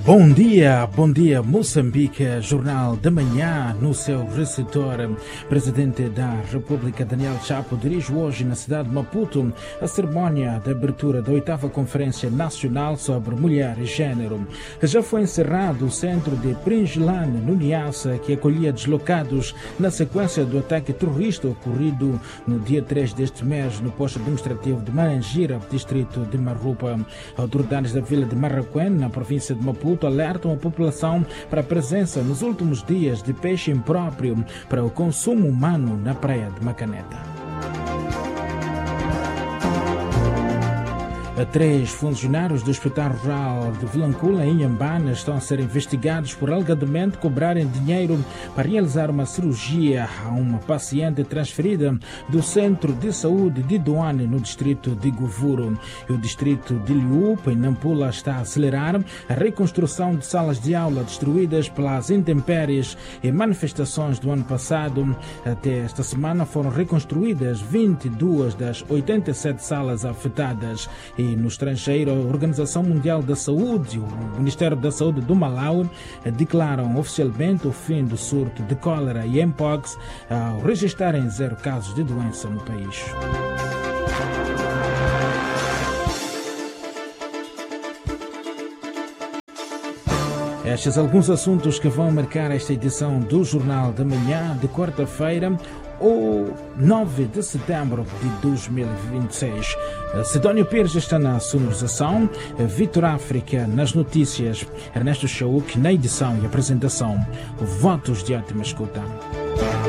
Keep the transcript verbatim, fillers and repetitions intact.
Bom dia, bom dia Moçambique, Jornal da Manhã no seu receptor. Presidente da República Daniel Chapo dirige hoje na cidade de Maputo a cerimónia de abertura da oitava Conferência Nacional sobre Mulher e Gênero. Já foi encerrado o centro de Pringilane, no Niassa, que acolhia deslocados na sequência do ataque terrorista ocorrido no dia três deste mês no posto administrativo de Marangira, distrito de Marrupa. Autoridades da vila de Marraquém, na província de Maputo, alertam a população para a presença nos últimos dias de peixe impróprio para o consumo humano na praia de Macaneta. Três funcionários do Hospital Rural de Vilancula, em Inhambane, estão a ser investigados por alegadamente cobrarem dinheiro para realizar uma cirurgia a uma paciente transferida do Centro de Saúde de Doane, no distrito de Govuro. E o distrito de Liupa, em Nampula, está a acelerar a reconstrução de salas de aula destruídas pelas intempéries e manifestações do ano passado. Até esta semana foram reconstruídas vinte e duas das oitenta e sete salas afetadas. E no estrangeiro, a Organização Mundial da Saúde e o Ministério da Saúde do Malawi declaram oficialmente o fim do surto de cólera e mpox ao registrarem zero casos de doença no país. Estes alguns assuntos que vão marcar esta edição do Jornal da Manhã de quarta-feira, o nove de setembro de dois mil e vinte e seis. Sidónio Pires está na sonorização, Vitor África nas notícias, Ernesto Chauk na edição e apresentação. Votos de ótima escuta.